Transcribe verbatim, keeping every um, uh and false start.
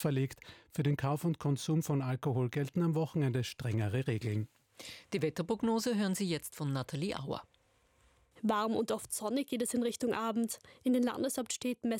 verlegt. Für den Kauf und Konsum von Alkohol gelten am Wochenende strengere Regeln. Die Wetterprognose hören Sie jetzt von Nathalie Auer. Warm und oft sonnig geht es in Richtung Abend. In den Landeshauptstädten